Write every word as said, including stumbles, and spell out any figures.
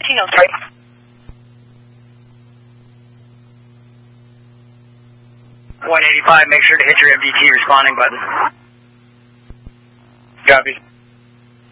fourteen oh three. one eighty-five, make sure to hit your M D T responding button. Copy.